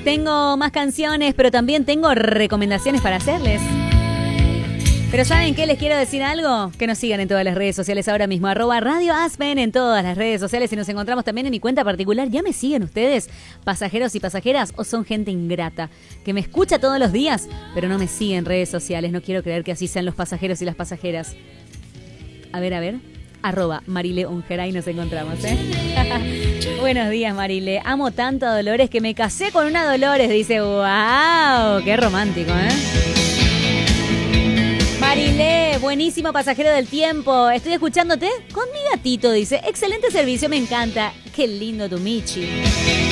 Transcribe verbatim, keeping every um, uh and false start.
Tengo más canciones, pero también tengo recomendaciones para hacerles. Pero ¿saben qué? Les quiero decir algo. Que nos sigan en todas las redes sociales ahora mismo. Arroba Radio Aspen en todas las redes sociales. Y nos encontramos también en mi cuenta particular. ¿Ya me siguen ustedes, pasajeros y pasajeras? ¿O son gente ingrata que me escucha todos los días, pero no me sigue en redes sociales? No quiero creer que así sean los pasajeros y las pasajeras. A ver, a ver. Arroba Marile Ungeray nos encontramos, ¿eh? Buenos días, Marile. Amo tanto a Dolores que me casé con una Dolores. Dice, wow, qué romántico, ¿eh? Marile, buenísimo pasajero del tiempo. Estoy escuchándote con mi gatito, dice. Excelente servicio, me encanta. Qué lindo tu Michi.